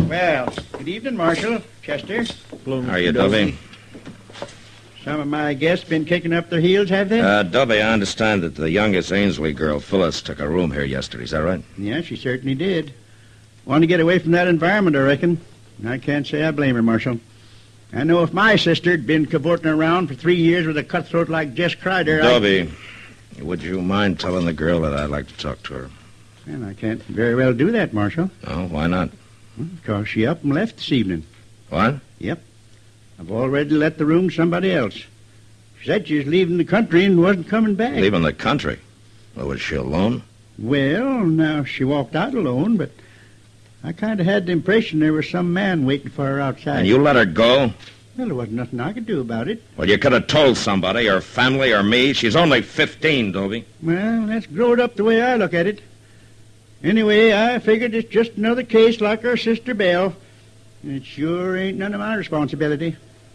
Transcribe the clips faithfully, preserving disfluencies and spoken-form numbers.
Well, good evening, Marshal. Chester. How are you, Dubby? Some of my guests been kicking up their heels, have they? Uh, Dubby, I understand that the youngest Ainsley girl, Phyllis, took a room here yesterday. Is that right? Yeah, she certainly did. Wanted to get away from that environment, I reckon. I can't say I blame her, Marshal. I know if my sister'd been cavorting around for three years with a cutthroat like Jess Crider, Dubby, I... would you mind telling the girl that I'd like to talk to her? Well, I can't very well do that, Marshal. Oh, why not? Because she up and left this evening. What? Yep. I've already let the room to somebody else. She said she was leaving the country and wasn't coming back. Leaving the country? Well, was she alone? Well, now, she walked out alone, but I kind of had the impression there was some man waiting for her outside. And you let her go? Well, there wasn't nothing I could do about it. Well, you could have told somebody, her family or me. She's only fifteen, Dubby. Well, that's growed up the way I look at it. Anyway, I figured it's just another case like our sister Belle. It sure ain't none of my responsibility.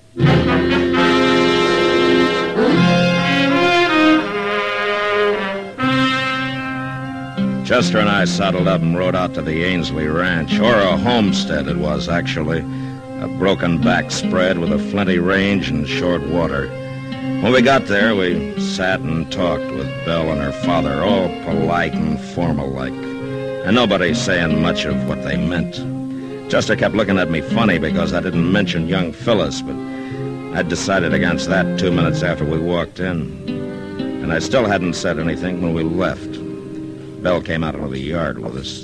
Chester and I saddled up and rode out to the Ainsley Ranch, or a homestead it was, actually. A broken back spread with a flinty range and short water. When we got there, we sat and talked with Belle and her father, all polite and formal-like, and nobody saying much of what they meant. Chester kept looking at me funny because I didn't mention young Phyllis, but I'd decided against that two minutes after we walked in. And I still hadn't said anything when we left. Belle came out into the yard with us.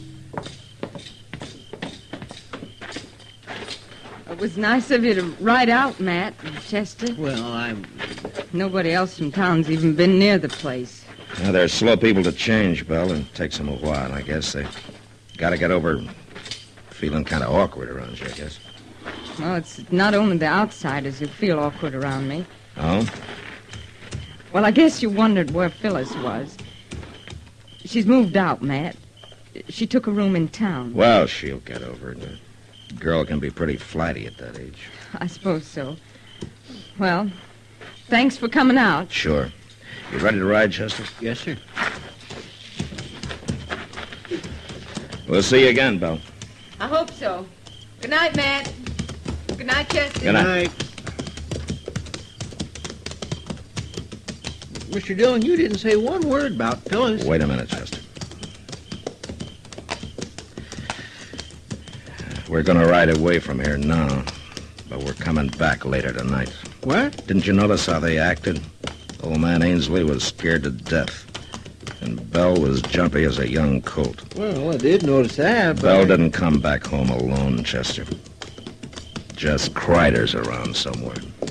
It was nice of you to ride out, Matt and Chester. Well, I'm... Nobody else from town's even been near the place. Now, they're slow people to change, Belle. It takes them a while, I guess. They got to get over feeling kind of awkward around you, I guess. Well, it's not only the outsiders who feel awkward around me. Oh? Well, I guess you wondered where Phyllis was. She's moved out, Matt. She took a room in town. Well, she'll get over it. A girl can be pretty flighty at that age. I suppose so. Well, thanks for coming out. Sure. You ready to ride, Chester? Yes, sir. We'll see you again, Belle. I hope so. Good night, Matt. Good night, Chester. Good night. Mister Dillon, you didn't say one word about Phyllis. Wait a minute, Chester. We're going to ride away from here now, but we're coming back later tonight. What? Didn't you notice how they acted? Old man Ainsley was scared to death, and Belle was jumpy as a young colt. Well, I did notice that, but... Belle didn't come back home alone, Chester. Just Crider's around somewhere.